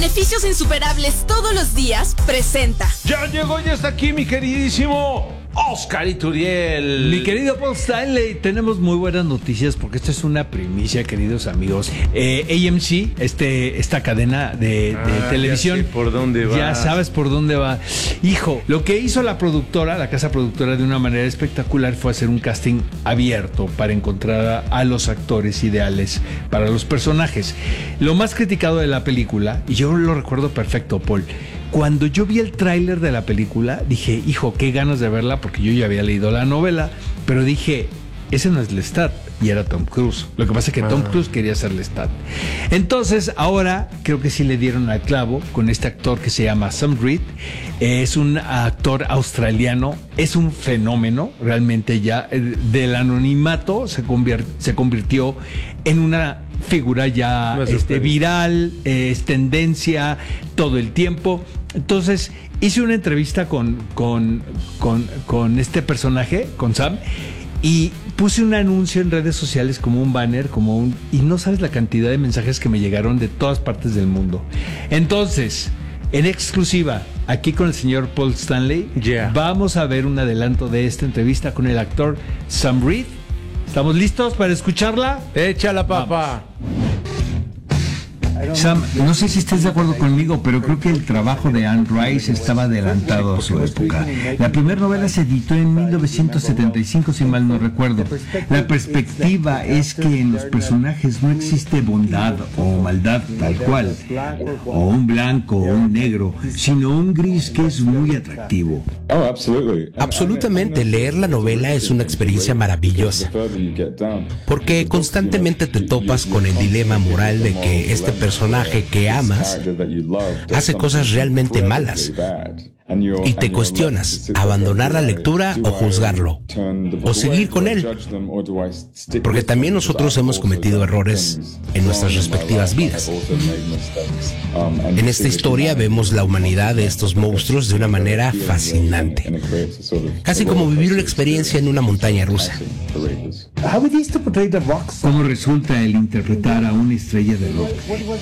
beneficios insuperables todos los días presenta. Ya llegó, ya está aquí mi queridísimo Oscar Ituriel. Mi querido Paul Stanley, tenemos muy buenas noticias porque esta es una primicia, queridos amigos. AMC, esta cadena de televisión. Ya sé por dónde va. Ya sabes por dónde va. Hijo, lo que hizo la productora, la casa productora, de una manera espectacular fue hacer un casting abierto para encontrar a los actores ideales para los personajes. Lo más criticado de la película, y yo lo recuerdo perfecto, Paul, cuando yo vi el tráiler de la película, dije, hijo, qué ganas de verla, porque yo ya había leído la novela, pero dije, ese no es Lestat, y era Tom Cruise. Lo que pasa es que Tom Cruise quería ser Lestat. Entonces, ahora creo que sí le dieron al clavo con este actor que se llama Sam Reed. Es un actor australiano, es un fenómeno, realmente ya del anonimato se convirtió en una figura ya viral, es tendencia todo el tiempo. Entonces hice una entrevista con este personaje, con Sam, y puse un anuncio en redes sociales como un banner, y no sabes la cantidad de mensajes que me llegaron de todas partes del mundo. Entonces, en exclusiva, aquí con el señor Paul Stanley, vamos a ver un adelanto de esta entrevista con el actor Sam Reed. ¿Estamos listos para escucharla? Échala, papá. Sam, no sé si estés de acuerdo conmigo, pero creo que el trabajo de Anne Rice estaba adelantado a su época. La primera novela se editó en 1975, si mal no recuerdo. La perspectiva es que en los personajes no existe bondad o maldad tal cual, o un blanco o un negro, sino un gris que es muy atractivo. Absolutamente, leer la novela es una experiencia maravillosa, porque constantemente te topas con el dilema moral de que este personaje que amas hace cosas realmente malas y te cuestionas, abandonar la lectura o juzgarlo o seguir con él, porque también nosotros hemos cometido errores en nuestras respectivas vidas. En esta historia vemos la humanidad de estos monstruos de una manera fascinante, casi como vivir una experiencia en una montaña rusa. ¿Cómo resulta el interpretar a una estrella de rock?